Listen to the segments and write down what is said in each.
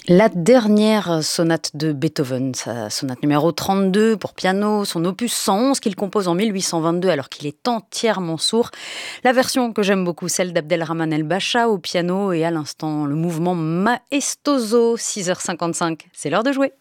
La dernière sonate de Beethoven, sa sonate numéro 32 pour piano, son opus 111 qu'il compose en 1822 alors qu'il est entièrement sourd. La version que j'aime beaucoup, celle d'Abdelrahman El-Bacha au piano et à l'instant le mouvement maestoso, 6h55. C'est l'heure de jouer.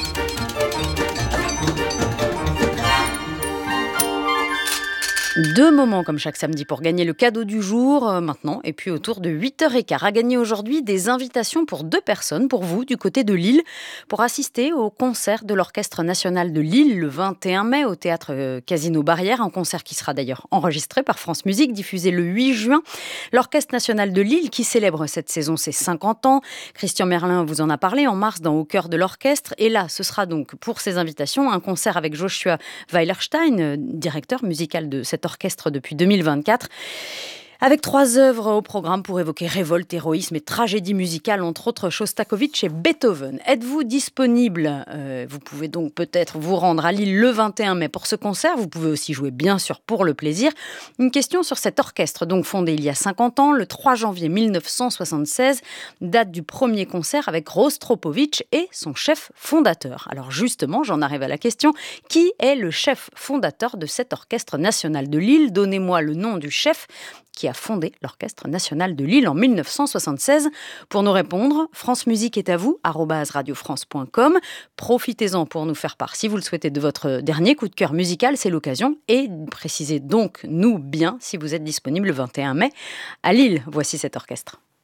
Deux moments comme chaque samedi pour gagner le cadeau du jour maintenant et puis autour de 8h15 à gagner aujourd'hui des invitations pour 2 personnes pour vous du côté de Lille pour assister au concert de l'Orchestre National de Lille le 21 mai au théâtre Casino Barrière, un concert qui sera d'ailleurs enregistré par France Musique, diffusé le 8 juin. L'Orchestre National de Lille qui célèbre cette saison ses 50 ans. Christian Merlin vous en a parlé en mars dans Au cœur de l'orchestre et là ce sera donc pour ces invitations un concert avec Joshua Weilerstein, directeur musical de cet orchestre depuis 2024. Avec 3 œuvres au programme pour évoquer révolte, héroïsme et tragédie musicale, entre autres Shostakovich et Beethoven. Êtes-vous disponible ? Vous pouvez donc peut-être vous rendre à Lille le 21 mai pour ce concert. Vous pouvez aussi jouer bien sûr pour le plaisir. Une question sur cet orchestre, donc fondé il y a 50 ans, le 3 janvier 1976, date du premier concert avec Rostropovitch et son chef fondateur. Alors justement, j'en arrive à la question, qui est le chef fondateur de cet orchestre national de Lille ? Donnez-moi le nom du chef qui a fondé l'Orchestre National de Lille en 1976. Pour nous répondre, France Musique est à vous, @radiofrance.com. Profitez-en pour nous faire part, si vous le souhaitez, de votre dernier coup de cœur musical, c'est l'occasion. Et précisez donc, nous, bien, si vous êtes disponible le 21 mai à Lille. Voici cet orchestre.